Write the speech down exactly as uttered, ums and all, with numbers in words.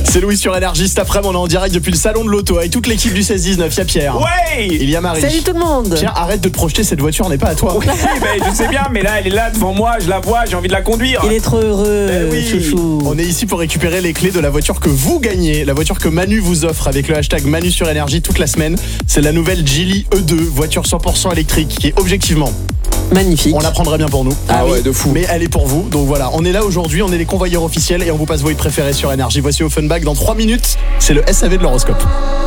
C'est Louis sur Énergie. Cet après-midi, on est en direct depuis le salon de l'auto avec toute l'équipe du seize dix-neuf. Il y a Pierre. Ouais. Il y a Marie. Salut tout le monde. Pierre, arrête de te projeter, cette voiture n'est pas à toi. Oui, mais je sais bien, mais là, elle est là devant moi, je la vois, j'ai envie de la conduire. Il est trop heureux, Eh oui. chouchou. On est ici pour récupérer les clés de la voiture que vous gagnez, la voiture que Manu vous offre avec le hashtag Manu sur Énergie toute la semaine. C'est la nouvelle Geely E deux, voiture cent pour cent électrique, qui est objectivement, Magnifique. on la prendrait bien pour nous. Ah ouais, de fou. Mais elle est pour vous. Donc voilà, on est là aujourd'hui, on est les convoyeurs officiels et on vous passe vos hits préférés sur Énergie. Voici Offenbach dans trois minutes. C'est le S A V de l'horoscope.